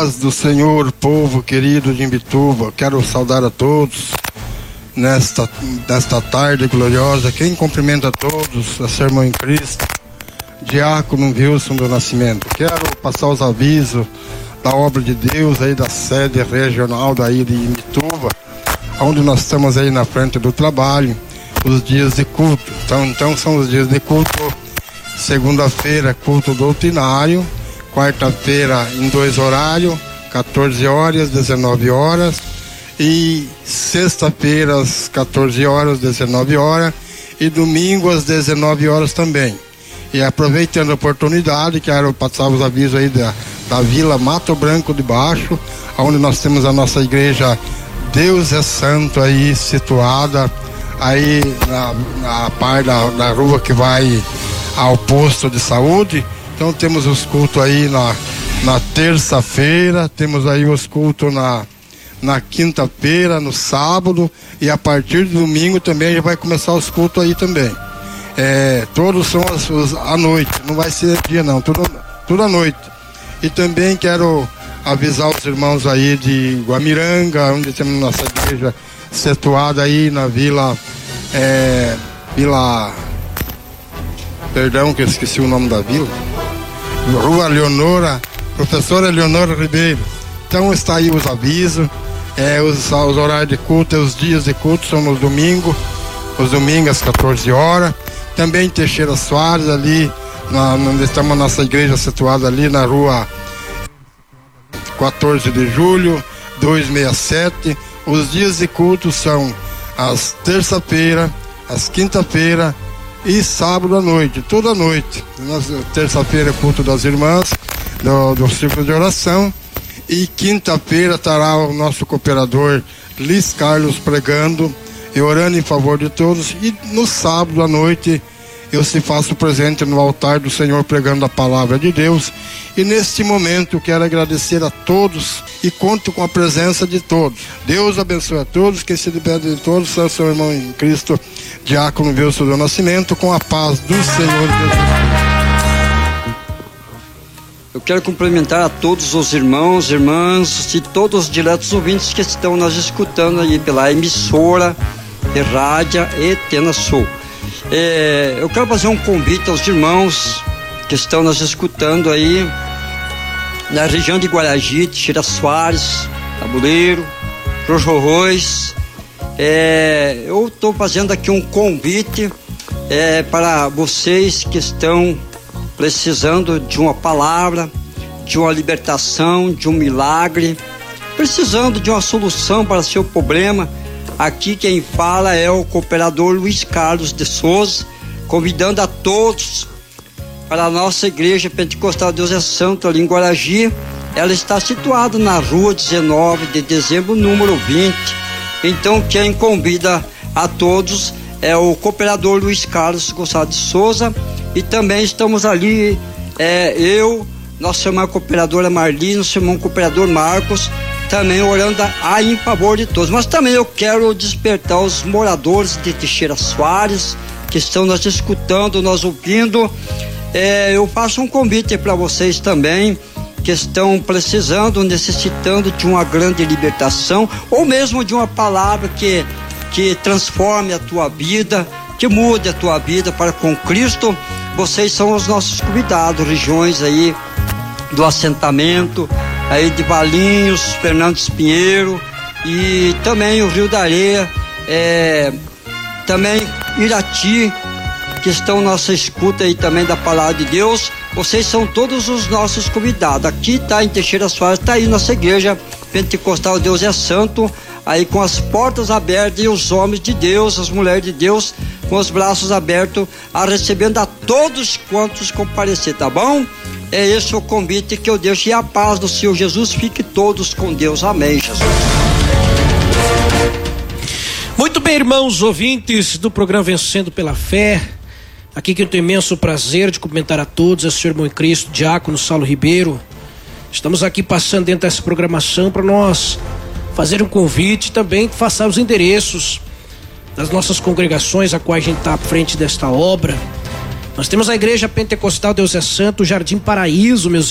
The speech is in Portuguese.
paz do Senhor, povo querido de Imbituba. Quero saudar a todos nesta tarde gloriosa. Quem cumprimenta a todos, a sua irmã em Cristo, Diácono Wilson do Nascimento. Quero passar os avisos da obra de Deus aí da sede regional daí de Imbituba, onde nós estamos aí na frente do trabalho, os dias de culto. Então são os dias de culto: segunda-feira, culto doutrinário; quarta-feira, em 2 horários, 14 horas, 19 horas, e sexta-feira, às 14 horas, 19 horas, e domingo, às 19 horas também. E aproveitando a oportunidade, quero passar os avisos aí da Vila Mato Branco de Baixo, onde nós temos a nossa igreja Deus é Santo aí, situada aí na parte da rua que vai ao posto de saúde. Então temos os cultos aí na terça-feira, temos aí os cultos na quinta-feira, no sábado, e a partir de domingo também já vai começar os cultos aí também. Todos são à noite, não vai ser dia não, tudo à noite. E também quero avisar os irmãos aí de Guamiranga, onde temos nossa igreja situada aí na Vila perdão que eu esqueci o nome da vila, Rua Leonora, Professora Leonora Ribeiro. Então está aí os avisos, os horários de culto, os dias de culto são nos domingos, às 14 horas. Também Teixeira Soares, ali onde estamos a nossa igreja situada ali na rua 14 de julho, 267. Os dias de culto são as terça-feira, as quinta-feira e sábado à noite, toda a noite. Terça-feira é culto das irmãs do círculo de oração, e quinta-feira estará o nosso cooperador Luiz Carlos pregando e orando em favor de todos, e no sábado à noite eu se faço presente no altar do Senhor pregando a palavra de Deus. E neste momento eu quero agradecer a todos e conto com a presença de todos. Deus abençoe a todos, que se libere de todos, é o seu irmão em Cristo, Diácono Wilson do Nascimento, com a paz do Senhor Jesus. Eu quero cumprimentar a todos os irmãos, irmãs e todos os diretos ouvintes que estão nos escutando aí pela emissora de rádio Etena Sul. Eu quero fazer um convite aos irmãos que estão nos escutando aí na região de Guaragi, Teixeira Soares, Tabuleiro, Rojorroz. Eu estou fazendo aqui um convite para vocês que estão precisando de uma palavra, de uma libertação, de um milagre, precisando de uma solução para seu problema. Aqui quem fala é o cooperador Luiz Carlos de Souza, convidando a todos para a nossa igreja Pentecostal Deus é Santo ali em Guaragi. Ela está situada na rua 19 de dezembro, número 20. Então quem convida a todos é o cooperador Luiz Carlos Gonçalves de Souza, e também estamos ali, eu, nossa irmã cooperadora Marli, nosso irmão cooperador Marcos, também orando em favor de todos. Mas também eu quero despertar os moradores de Teixeira Soares, que estão nos escutando, nos ouvindo. Eu faço um convite para vocês também, que estão precisando, necessitando de uma grande libertação, ou mesmo de uma palavra que transforme a tua vida, que mude a tua vida para com Cristo. Vocês são os nossos convidados, regiões aí do assentamento, aí de Valinhos, Fernandes Pinheiro, e também o Rio da Areia, também Irati, que estão nossa escuta aí também da palavra de Deus. Vocês são todos os nossos convidados. Aqui está em Teixeira Soares, está aí nossa igreja Pentecostal Deus é Santo, aí com as portas abertas, e os homens de Deus, as mulheres de Deus, com os braços abertos, recebendo a todos quantos comparecer, tá bom? É esse o convite que eu deixo, e a paz do Senhor Jesus fique todos com Deus. Amém, Jesus. Muito bem, irmãos ouvintes do programa Vencendo pela Fé, aqui que eu tenho imenso prazer de cumprimentar a todos, é o seu irmão em Cristo, Diácono Saulo Ribeiro. Estamos aqui passando dentro dessa programação para nós fazer um convite, também passar os endereços das nossas congregações a qual a gente está à frente desta obra. Nós temos a igreja Pentecostal Deus é Santo, Jardim Paraíso, meus